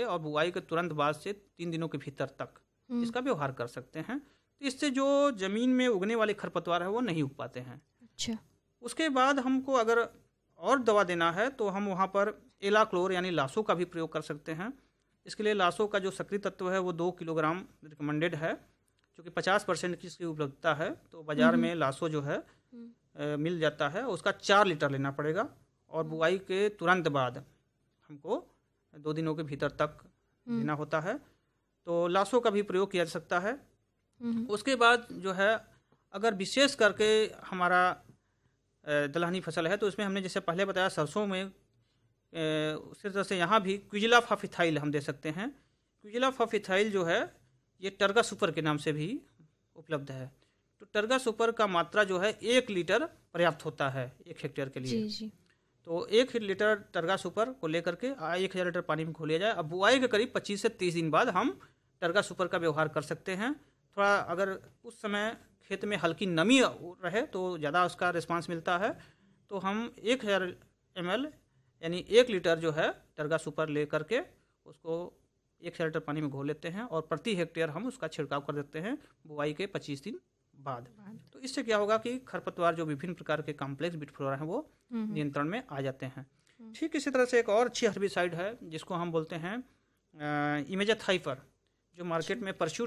और बुआई के तुरंत बाद से 3 दिनों के भीतर तक इसका व्यवहार कर सकते हैं। तो इससे जो ज़मीन में उगने वाले खरपतवार है वो नहीं उग पाते हैं। अच्छा। उसके बाद हमको अगर और दवा देना है तो हम वहाँ पर एलाक्लोर यानी लासो का भी प्रयोग कर सकते हैं। इसके लिए लासो का जो सक्रिय तत्व है वो 2 किलोग्राम रिकमेंडेड है, क्योंकि 50% की इसकी उपलब्धता है। तो बाज़ार में लासो जो है मिल जाता है, उसका 4 लीटर लेना पड़ेगा और बुआई के तुरंत बाद हमको 2 दिनों के भीतर तक लेना होता है। तो लासो का भी प्रयोग किया जा सकता है। उसके बाद जो है अगर विशेष करके हमारा दलहनी फसल है तो इसमें हमने जैसे पहले बताया सरसों में उसी तरह से यहाँ भी क्विजिला फाफिथाइल हम दे सकते हैं। क्विजिला फाफिथाइल जो है ये टर्गा सुपर के नाम से भी उपलब्ध है। तो टर्गा सुपर का मात्रा जो है 1 लीटर पर्याप्त होता है 1 हेक्टेयर के लिए। जी। तो 1 लीटर टर्गा सुपर को लेकर के 1000 लीटर पानी में घोल लिया जाए। अब बुआई के करीब 25 से 30 दिन बाद हम टर्गा सुपर का व्यवहार कर सकते हैं। थोड़ा अगर उस समय खेत में हल्की नमी रहे तो ज़्यादा उसका रिस्पांस मिलता है। तो हम 1000 ml यानी 1 लीटर जो है टर्गा सुपर ले करके उसको 1000 लीटर पानी में घोल लेते हैं और प्रति हेक्टेयर हम उसका छिड़काव कर देते हैं बुआई के 25 दिन बाद। तो इससे क्या होगा कि खरपतवार जो विभिन्न प्रकार के कॉम्प्लेक्स बीट फ्लोरा हैं वो नियंत्रण में आ जाते हैं। ठीक इसी तरह से एक और अच्छी हर्बिसाइड है जिसको हम बोलते हैं इमेजाथाइपर, जो मार्केट में परस्यूट